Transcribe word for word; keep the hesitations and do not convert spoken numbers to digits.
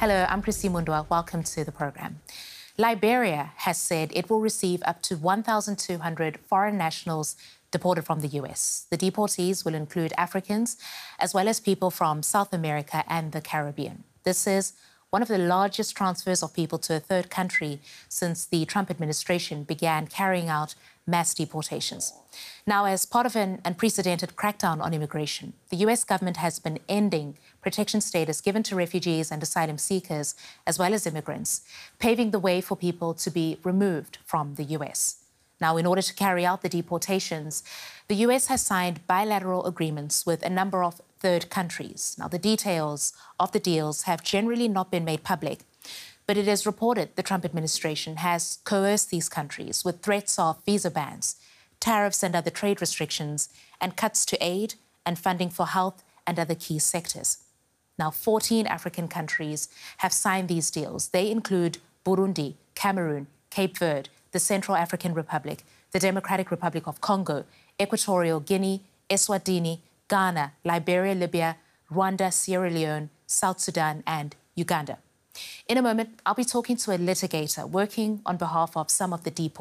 Hello, I'm Chrissy Mundwa. Welcome to the program. Liberia has said it will receive up to one thousand two hundred foreign nationals deported from the U S. The deportees will include Africans as well as people from South America and the Caribbean. This is one of the largest transfers of people to a third country since the Trump administration began carrying out mass deportations. Now, as part of an unprecedented crackdown on immigration, the U S government has been ending protection status given to refugees and asylum seekers, as well as immigrants, paving the way for people to be removed from the U S. Now, in order to carry out the deportations, the U S has signed bilateral agreements with a number of third countries. Now, the details of the deals have generally not been made public, but it is reported the Trump administration has coerced these countries with threats of visa bans, tariffs and other trade restrictions, and cuts to aid and funding for health and other key sectors. Now, fourteen African countries have signed these deals. They include Burundi, Cameroon, Cape Verde, the Central African Republic, the Democratic Republic of Congo, Equatorial Guinea, Eswatini, Ghana, Liberia, Libya, Rwanda, Sierra Leone, South Sudan, and Uganda. In a moment, I'll be talking to a litigator working on behalf of some of the deportees.